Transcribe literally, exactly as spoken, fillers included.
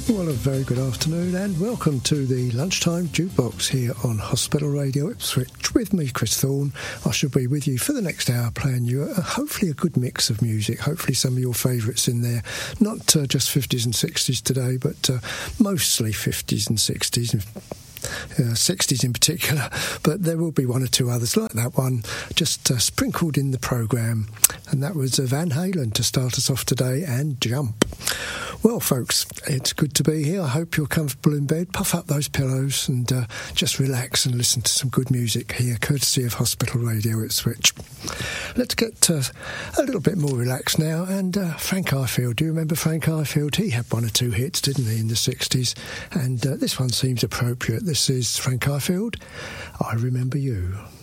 Well, a very good afternoon and welcome to the Lunchtime Jukebox here on Hospital Radio Ipswich with me, Chris Thorne. I shall be with you for the next hour playing you a, hopefully a good mix of music, hopefully some of your favourites in there. Not uh, just fifties and sixties today, but uh, mostly fifties and sixties. Uh, sixties in particular, but there will be one or two others like that one just uh, sprinkled in the programme, and that was uh, Van Halen to start us off today, and Jump. Well, folks, it's good to be here. I hope you're comfortable in bed. Puff up those pillows and uh, just relax and listen to some good music here, courtesy of Hospital Radio Ipswich. Let's get uh, a little bit more relaxed now, and uh, Frank Ifield. Do you remember Frank Ifield? He had one or two hits, didn't he, in the sixties, and uh, this one seems appropriate. This is Frank Ifield, I Remember You.